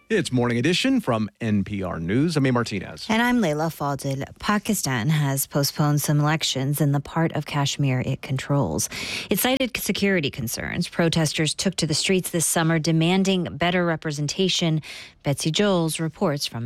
It's Morning Edition from NPR News. I'm A. Martinez. And I'm Leila Fadil. Pakistan has postponed some elections in the part of Kashmir it controls. It cited security concerns. Protesters took to the streets this summer demanding better representation. Betsy Joels reports from